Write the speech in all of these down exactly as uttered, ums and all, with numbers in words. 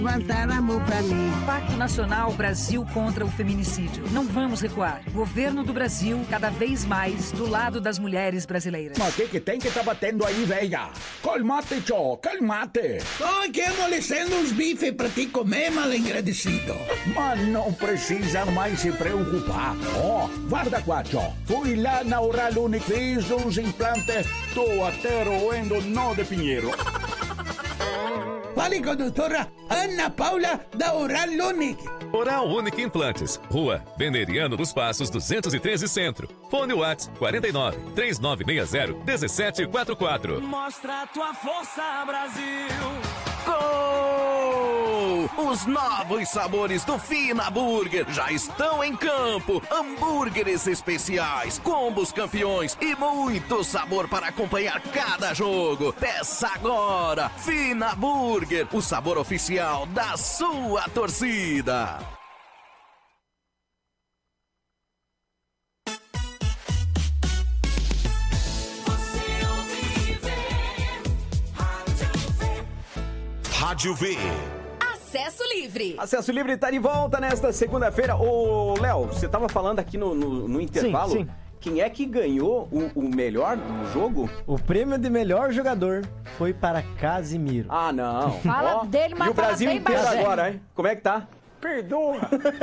Levantar a mão pra mim. Pacto Nacional Brasil contra o Feminicídio. Não vamos recuar. Governo do Brasil, cada vez mais do lado das mulheres brasileiras. Mas o que que tem que tá batendo aí, velha? Calmate, tchô, calmate. Tô aqui amolecendo uns bifes pra te comer, mal agradecido. Mas não precisa mais se preocupar. Ó, oh, guarda qua, tchô. Fui lá na Oral Unique, fiz uns implantes, tô até roendo nó de pinheiro. Fale com a doutora Ana Paula da Oral Unique. Oral Unique Implantes, Rua Veneriano dos Passos, duzentos e treze Centro. Fone WhatsApp quarenta e nove, três nove seis zero, um sete quatro quatro. Mostra a tua força, Brasil. Gol! Os novos sabores do Fina Burger já estão em campo. Hambúrgueres especiais, combos campeões e muito sabor para acompanhar cada jogo. Peça agora! Fina Burger, o sabor oficial da sua torcida. Rádio V. Acesso Livre. Acesso Livre está de volta nesta segunda-feira. Ô, Léo, você estava falando aqui no, no, no intervalo. Sim, sim. Quem é que ganhou o, o melhor do jogo? O prêmio de melhor jogador foi para Casimiro. Ah, não. Fala oh, dele, mas e o Brasil inteiro agora, hein? Como é que tá? Perdoa!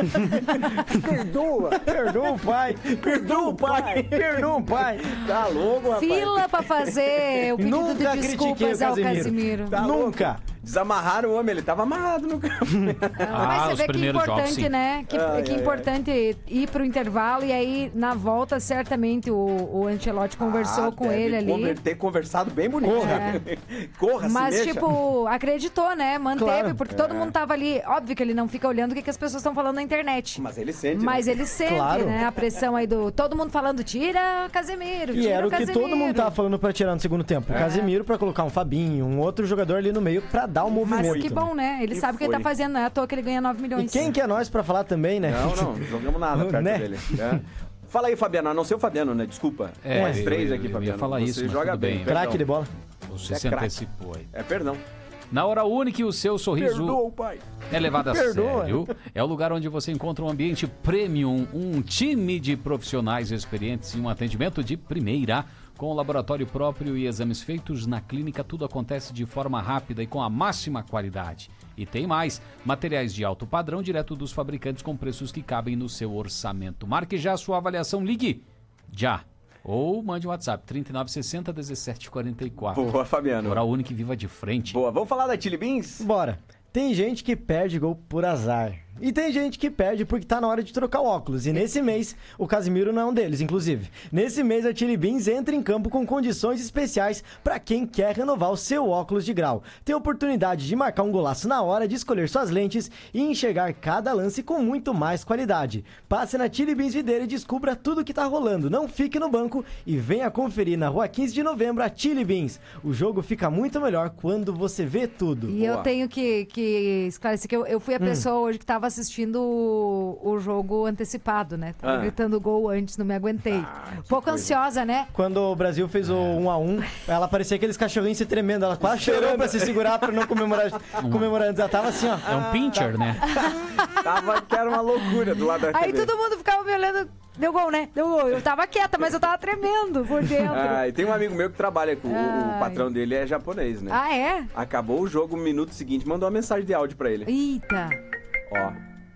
Perdoa! Perdoa o pai! Perdoa o pai! Perdoa o pai! Tá louco, rapaz? Fila pra fazer o pedido Nunca de desculpas ao Casimiro. Tá Nunca! Louco. Desamarraram o homem, ele tava amarrado no campo. Ah, mas você vê que é importante, jogos, né? Que, ai, que é importante ai. ir pro intervalo e aí, na volta, certamente o, o Ancelotti conversou ah, com ele ali. Conver, ter conversado bem bonito. Corra, é. Corra, mas, se tipo, mexa. acreditou, né? Manteve, claro. porque é. todo mundo tava ali. Óbvio que ele não fica olhando o que, que as pessoas estão falando na internet. Mas ele sente. Mas né? ele sente, claro. né? A pressão aí do... Todo mundo falando, tira Casemiro, E tira era o Casemiro. que todo mundo tava falando pra tirar no segundo tempo. É. Casemiro pra colocar um Fabinho, um outro jogador ali no meio pra dar o um movimento. Mas que bom, né? Ele que sabe o que ele tá fazendo, não é à toa que ele ganha nove milhões. E quem que é nós pra falar também, né? Não, não, não jogamos nada perto né? dele. É. Fala aí, Fabiano, a não ser o Fabiano, né? Desculpa. É, mais três eu, aqui, eu Fabiano. ia falar Você isso, joga bem. bem. Craque de bola. Você é se antecipou aí. É, perdão. Na Hora Unique, o seu sorriso Perdoa, pai. é levado a Perdoa. sério. É o lugar onde você encontra um ambiente premium, um time de profissionais experientes e um atendimento de primeira. Com laboratório próprio e exames feitos na clínica, tudo acontece de forma rápida e com a máxima qualidade. E tem mais, materiais de alto padrão direto dos fabricantes com preços que cabem no seu orçamento. Marque já a sua avaliação, ligue já. Ou mande um WhatsApp, trinta e nove sessenta, dezessete quarenta e quatro. Boa, Fabiano. Oral Unique, viva de frente. Boa, vamos falar da Chili Beans? Bora. Tem gente que perde gol por azar. E tem gente que perde porque tá na hora de trocar o óculos. E nesse mês, o Casimiro não é um deles, inclusive. Nesse mês, a Chili Beans entra em campo com condições especiais para quem quer renovar o seu óculos de grau. Tem a oportunidade de marcar um golaço na hora, de escolher suas lentes e enxergar cada lance com muito mais qualidade. Passe na Chili Beans Videira e descubra tudo que tá rolando. Não fique no banco e venha conferir na rua quinze de novembro a Chili Beans. O jogo fica muito melhor quando você vê tudo. E Boa. eu tenho que, que esclarecer que eu, eu fui a pessoa hum. hoje que tava assistindo o, o jogo antecipado, né? Tava ah. gritando gol antes, não me aguentei. Ah, um pouco coisa. ansiosa, né? Quando o Brasil fez o um a um, ela parecia aqueles cachorrinhos se tremendo. Ela quase chorou pra se segurar pra não comemorar, um. comemorar antes. Ela tava assim, ó. É um pincher, tá. né? Tava que era uma loucura do lado da Aí T V. todo mundo ficava me olhando. Deu gol, né? Deu gol. Eu tava quieta, mas eu tava tremendo por dentro. Ah, e tem um amigo meu que trabalha com Ai. o patrão dele, é japonês, né? Ah, é? Acabou o jogo, no minuto seguinte, mandou uma mensagem de áudio pra ele. Eita. Ó.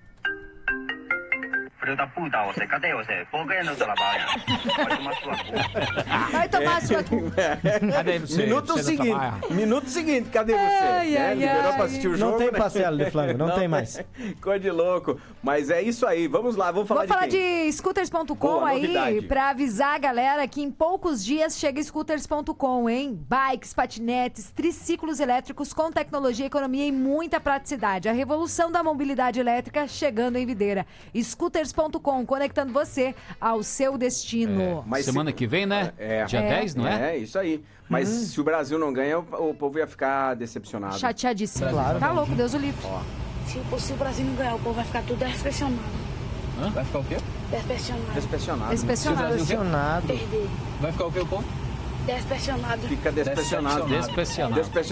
Vai tomar sua é. Minuto seguinte. Minuto seguinte, cadê você? Ai, né? ai, Liberou ai. pra assistir o não jogo, tem né? parcela de Flamengo, não, não tem mais. Coisa de louco. Mas é isso aí, vamos lá, vamos falar Vou de falar quem? de scooters ponto com aí, novidade. pra avisar a galera que em poucos dias chega scooters ponto com, hein? Bikes, patinetes, triciclos elétricos com tecnologia, economia e muita praticidade. A revolução da mobilidade elétrica chegando em Videira. scooters ponto com, conectando você ao seu destino. É, mas semana se... que vem, né? É. Dia é. dez, não é? É, isso aí. Mas hum. se o Brasil não ganha, o, o povo ia ficar decepcionado. Chateadíssimo. Claro. Tá louco, Deus o livre. Ó. Se, se o Brasil não ganhar, o povo vai ficar tudo decepcionado. Hã? Vai ficar o quê? Decepcionado. Decepcionado. Decepcionado. Decepcionado. Perder. Vai ficar o quê, o povo? Decepcionado. Fica decepcionado. Decepcionado. Decepcionado.